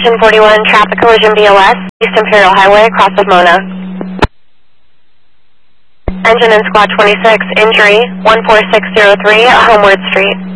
Station 41, traffic collision BLS, East Imperial Highway, across of Mona. Engine in Squad 26, injury 14603 at Homeward Street.